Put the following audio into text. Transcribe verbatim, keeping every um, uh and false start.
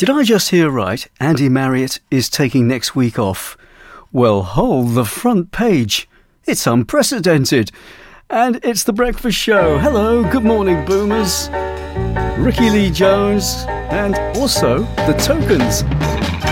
Did I just hear right? Andy Marriott is taking next week off. Well, hold the front page. It's unprecedented. And it's The Breakfast Show. Hello, good morning, boomers. Ricky Lee Jones and also The Tokens.